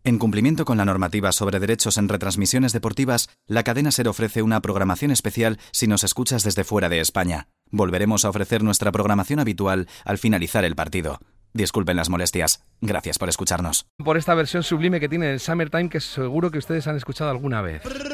En cumplimiento con la normativa sobre derechos en retransmisiones deportivas, la cadena SER ofrece una programación especial si nos escuchas desde fuera de España. Volveremos a ofrecer nuestra programación habitual al finalizar el partido. Disculpen las molestias. Gracias por escucharnos. Por esta versión sublime que tiene el Summertime, que seguro que ustedes han escuchado alguna vez.